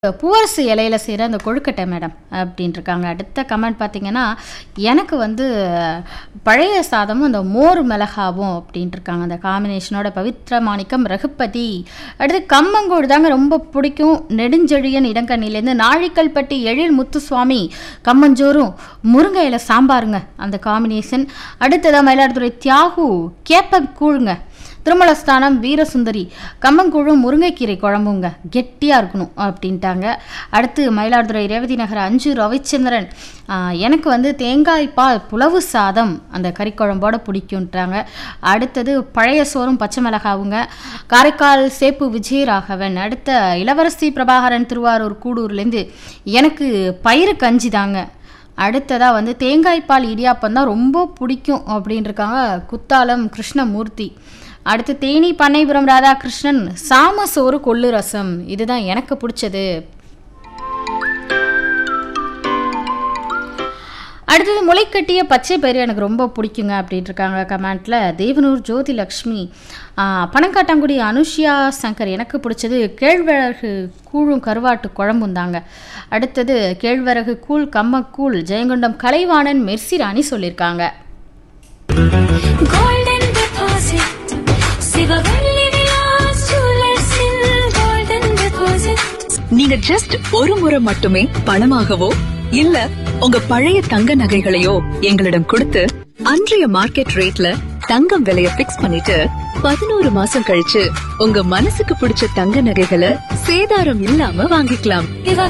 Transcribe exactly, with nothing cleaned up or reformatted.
பூவரசு இலையில செய்கிற அந்த கொழுக்கட்டை மேடம் அப்படின்ட்டுருக்காங்க. அடுத்த கமெண்ட் பார்த்தீங்கன்னா, எனக்கு வந்து பழைய சாதமும் அந்த மோர் மிளகாவும் அப்படின்ட்டுருக்காங்க. அந்த காம்பினேஷனோட பவித்ர மாணிக்கம் ரகுபதி. அடுத்து கம்மங்கூழ் தாங்க ரொம்ப பிடிக்கும். நெடுஞ்செழியன் இடங்கண்ணிலேருந்து நாழிக்கல்பட்டி எழில் முத்துசுவாமி கம்மஞ்சோறும் முருங்கை இலை சாம்பாருங்க அந்த காம்பினேஷன். அடுத்ததாக மயிலாடுதுறை தியாகு கேப்ப கூழுங்க. திருமலஸ்தானம் வீரசுந்தரி கம்மங்கூழும் முருங்கைக்கீரை குழம்புங்க கெட்டியாக இருக்கணும் அப்படின்ட்டாங்க. அடுத்து மயிலாடுதுறை ரேவதி நகர் அஞ்சு ரவிச்சந்திரன், எனக்கு வந்து தேங்காய் பால் புலவு சாதம் அந்த கறிக்குழம்போட பிடிக்குன்ட்டாங்க. அடுத்தது பழைய சோறும் பச்சை மிளகாவுங்க. காரைக்கால் சேப்பு விஜயராகவன். அடுத்த இளவரசி பிரபாகரன் திருவாரூர் கூடூர்லேருந்து எனக்கு பயிறு கஞ்சி தாங்க. அடுத்ததாக வந்து தேங்காய் பால் இடியாப்பம் தான் ரொம்ப பிடிக்கும் அப்படின்ட்டுருக்காங்க. குத்தாலம் கிருஷ்ணமூர்த்தி. அடுத்து தேனி பண்ணைபுரம் ராதாகிருஷ்ணன் சாம சோறு கொள்ளு ரசம் இதுதான் எனக்கு பிடிச்சது. அடுத்தது முளைக்கட்டிய பச்சை பயிறு எனக்கு ரொம்ப பிடிக்குங்க அப்படின்ட்டுருக்காங்க கமெண்ட்டில். தேவனூர் ஜோதி லக்ஷ்மி. பனங்காட்டாங்குடி அனுஷியா சங்கர், எனக்கு பிடிச்சது கேழ்வரகு கூழும் கருவாட்டு குழம்பும் தாங்க. அடுத்தது கேழ்வரகு கூழ் கம்மக்கூழ் ஜெயங்கொண்டம் கலைவாணன் மெர்சிராணி சொல்லியிருக்காங்க. நீங்க ஜஸ்ட் ஒரு முறை மட்டுமே பணமாகவோ இல்ல உங்க பழைய தங்க நகைகளையோ எங்களிடம் கொடுத்து அன்றைய மார்க்கெட் ரேட்ல தங்கம் விலைய பிக்ஸ் பண்ணிட்டு பதினோரு மாசம் கழிச்சு உங்க மனசுக்கு பிடிச்ச தங்க நகைகளை சேதாரம் இல்லாம வாங்கிக்கலாம்.